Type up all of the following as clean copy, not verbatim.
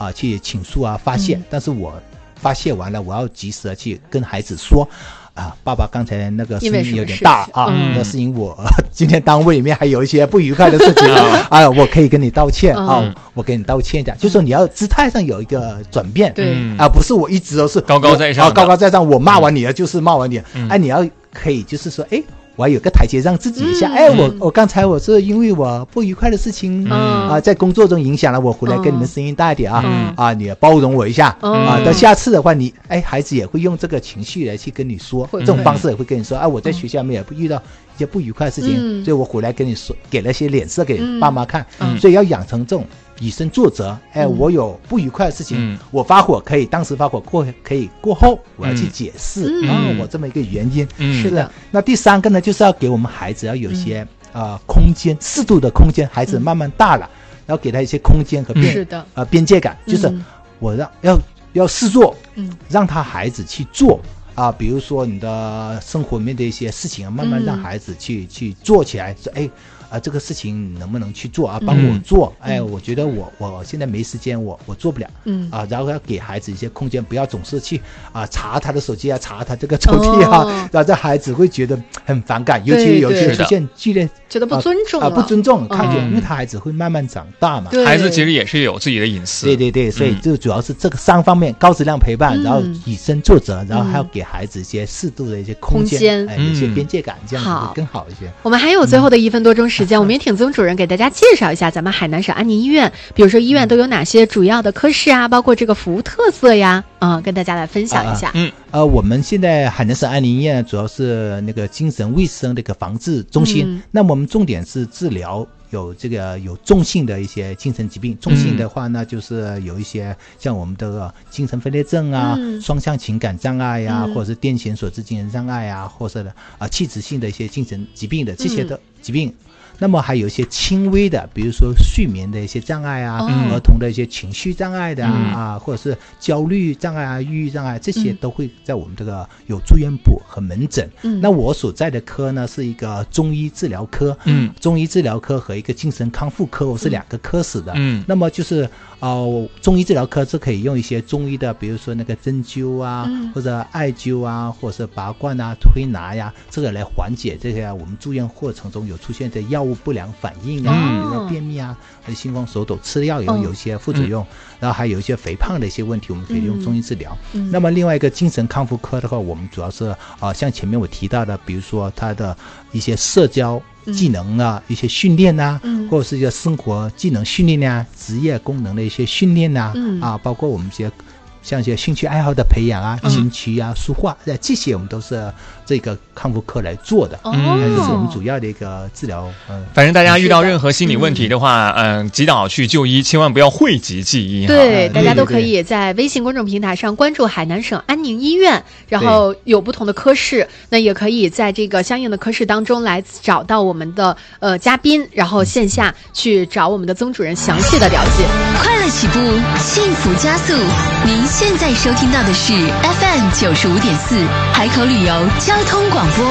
去倾诉啊发泄，但是我发泄完了，我要及时的去跟孩子说爸爸刚才那个声音有点大那是因为我今天单位里面还有一些不愉快的事情我可以跟你道歉我跟你道歉一下，就是说你要姿态上有一个转变， 对不是我一直都是高高在上高高在上，我骂完你了就是骂完你了，你要可以就是说我要有个台阶让自己一下，我刚才我是因为我不愉快的事情在工作中影响了我，回来跟你们声音大一点你也包容我一下到下次的话你孩子也会用这个情绪来去跟你说，这种方式也会跟你说我在学校里面也遇到一些不愉快的事情，所以我回来跟你说，给了些脸色给爸妈看，所以要养成这种以身作则，我有不愉快的事情，我发火可以当时发火可以过后我要去解释我这么一个原因，是的。那第三个呢，就是要给我们孩子要有一些空间，适度的空间，孩子慢慢大了，要给他一些空间和边界感，就是我要试做，让他孩子去做比如说你的生活里面的一些事情慢慢让孩子去做起来，说这个事情能不能去做帮我做，我觉得我现在没时间，我做不了，然后要给孩子一些空间，不要总是去查他的手机查他这个抽屉然后这孩子会觉得很反感，尤其有些出现剧烈觉得不尊重了， 不尊重，看见因为他孩子会慢慢长大嘛， 孩子其实也是有自己的隐私， 对，所以就主要是这个3方面，高质量陪伴，然后以身作则，然后还要给孩子一些适度的一些空间，有些边界感，这样子会更好一些。 我们还有最后的1分多钟时间，我们也请曾主任给大家介绍一下咱们海南省安宁医院，比如说医院都有哪些主要的科室包括这个服务特色呀，跟大家来分享一下。 我们现在海南省安宁医院主要是那个精神卫生的一个防治中心，那么我们重点是治疗有重性的一些精神疾病，重性的话呢，就是有一些像我们的精神分裂症双向情感障碍或者是癫痫所致精神障碍或者是器质性的一些精神疾病的这些的疾病。那么还有一些轻微的，比如说睡眠的一些障碍儿童的一些情绪障碍的或者是焦虑障碍抑郁障碍，这些都会在我们这个有住院部和门诊。那我所在的科呢是一个中医治疗科，中医治疗科和一个精神康复科，我是2个科室的。那么就是中医治疗科是可以用一些中医的，比如说那个针灸或者艾灸或者是拔罐推拿这个来缓解这些我们住院过程中有出现的药物不良反应比如说便秘心慌手抖，吃了药以后有一些副作用，然后还有一些肥胖的一些问题，我们可以用中医治疗。那么另外一个精神康复科的话，我们主要是像前面我提到的，比如说他的一些社交技能一些训练或者是一些生活技能训练职业功能的一些训练包括我们像一些兴趣爱好的培养琴棋书画，这些我们都是这个康复科来做的，这是我们主要的一个治疗。 反正大家遇到任何心理问题的话，及早去就医，千万不要讳疾忌医。 对，大家都可以在微信公众平台上关注海南省安宁医院，然后有不同的科室，那也可以在这个相应的科室当中来找到我们的嘉宾，然后线下去找我们的曾主任详细的了解。 快乐起步，幸福加速。您现在收听到的是 FM 95.4海口旅游交通广播。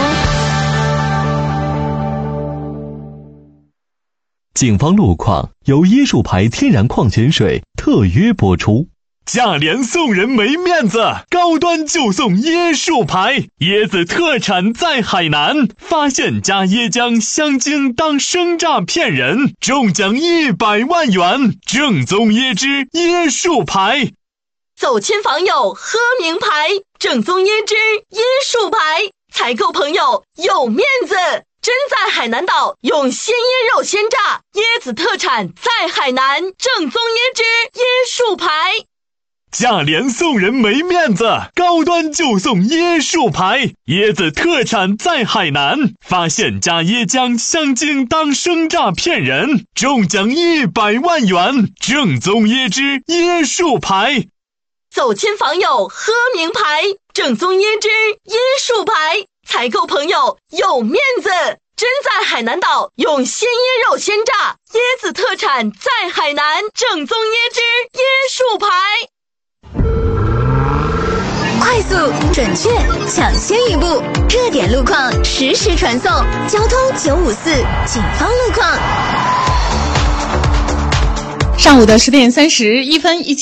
警方路况由椰树牌天然矿泉水特约播出。价廉送人没面子，高端就送椰树牌，椰子特产在海南，发现加椰浆香精当生榨骗人，中奖100万元，正宗椰汁椰树牌。 走亲访友喝名牌，正宗椰汁椰树牌，采购朋友有面子，真在海南岛用鲜椰肉鲜榨，椰子特产在海南，正宗椰汁椰树牌。 价廉送人没面子，高端就送椰树牌，椰子特产在海南，发现加椰浆香精当生榨骗人，中奖100万元，正宗椰汁椰树牌。 走亲访友喝名牌，正宗椰汁椰树牌，采购朋友有面子，真在海南岛用鲜椰肉鲜榨，椰子特产在海南，正宗椰汁椰树牌。 快速、准确、抢先一步，热点路况实时传送，交通954警方路况。 上午的10点31分，